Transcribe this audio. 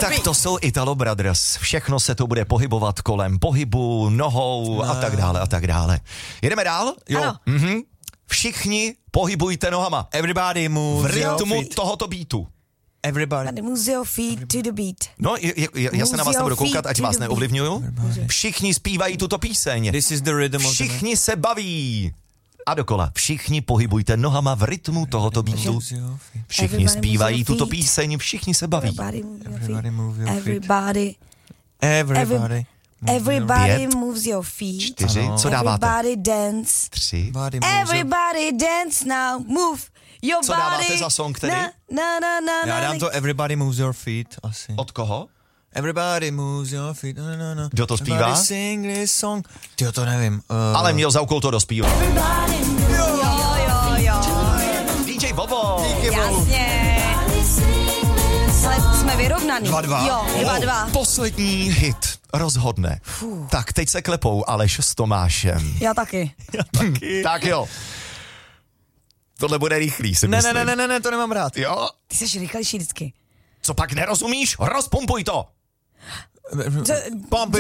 Tak to jsou Italo Brothers. Všechno se to bude pohybovat kolem pohybu, nohou a tak dále a tak dále. Jedeme dál? Jo. Ano. Všichni pohybujte nohama. Everybody move V rytmu tohoto beatu. Everybody. Move your feet to the beat. No, já se na vás nebudu koukat, ať vás neovlivňuju. Všichni zpívají tuto píseň. This is the rhythm of Všichni se baví. A dokola. Všichni pohybujte nohama v rytmu tohoto beatu. Všichni zpívají tuto píseň, všichni se baví. Everybody move your feet. Everybody. Everybody. Everybody moves your feet. 4, co dáváte? Everybody dance. 3. Everybody dance now. Move your body. Co dáváte za song tedy? Já dám to Everybody moves your feet asi. Od koho? Everybody moves your feet. No. Kdo to zpívá? Everybody sing this song. Tyjo, to nevím. Ale měl za úkol to dospívat. Jo. DJ Bobo. Jasně. Ale jsme vyrovnaný. 2-2. Jo, 2-2. Poslední hit rozhodne. Tak, teď se klepou Aleš s Tomášem. Já taky. Tak jo. Tohle bude rychlý, si myslím. Ne, to nemám rád. Jo? Ty jsi rychlejší vždycky. Co pak nerozumíš? Rozpumpuj to. Pump